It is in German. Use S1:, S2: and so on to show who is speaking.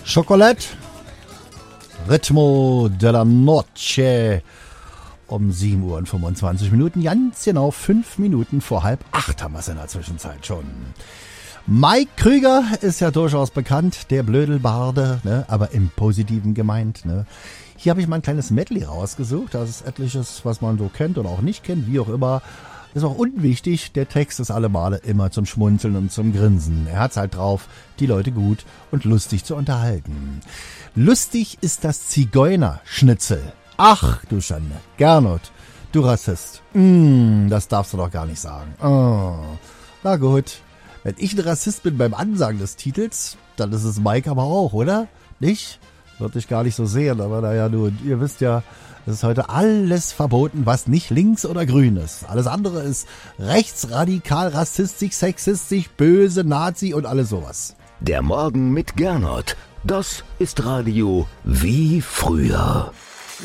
S1: Chocolate, Ritmo de la Noche. Um 7:25 Uhr, ganz genau 5 Minuten vor 7:30 haben wir es in der Zwischenzeit schon. Mike Krüger ist ja durchaus bekannt, der Blödelbarde, ne, aber im Positiven gemeint. Ne. Hier habe ich mal ein kleines Medley rausgesucht, das ist etliches, was man so kennt oder auch nicht kennt, wie auch immer. Ist auch unwichtig, der Text ist alle Male immer zum Schmunzeln und zum Grinsen. Er hat's halt drauf, die Leute gut und lustig zu unterhalten. Lustig ist das Zigeunerschnitzel. Ach, du Schande. Gernot, du Rassist. Das darfst du doch gar nicht sagen. Oh. Na gut. Wenn ich ein Rassist bin beim Ansagen des Titels, dann ist es Mike aber auch, oder? Nicht? Würde ich gar nicht so sehen, aber naja, nun, ihr wisst ja, es ist heute alles verboten, was nicht links oder grün ist. Alles andere ist rechtsradikal, rassistisch, sexistisch, böse, Nazi und alles sowas.
S2: Der Morgen mit Gernot. Das ist Radio wie früher.